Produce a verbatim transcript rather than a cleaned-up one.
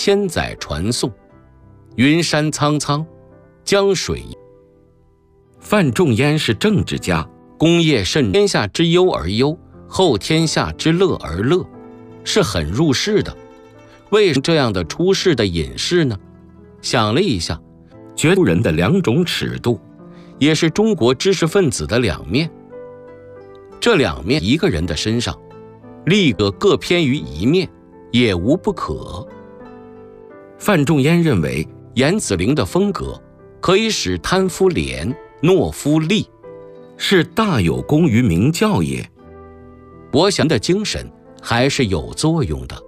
千载传颂，云山苍苍，江水。 范仲淹是政治家， 功业甚，天下之忧而忧，后天下之乐而乐，是很入世的。为什么这样的出世的隐士呢？想了一下， 觉得人的两种尺度， 也是中国知识分子的两面。这两面一个人的身上，立个各偏于一面，也无不可。 范仲淹认为， 严子陵的风格可以使贪夫廉，懦夫利， 是大有功于明教也。 我想的精神还是有作用的。